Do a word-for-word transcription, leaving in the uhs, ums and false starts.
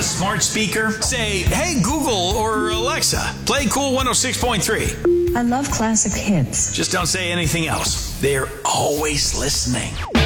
smart speaker? Say, hey Google or Alexa, play Cool one oh six point three. I love classic hits. Just don't say anything else. They're always listening.